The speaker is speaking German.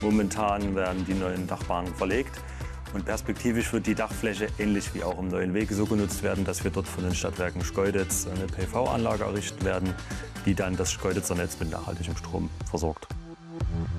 Momentan werden die neuen Dachbahnen verlegt und perspektivisch wird die Dachfläche ähnlich wie auch im neuen Weg so genutzt werden, dass wir dort von den Stadtwerken Schkeuditz eine PV-Anlage errichten werden, die dann das Schkeuditzer Netz mit nachhaltigem Strom versorgt.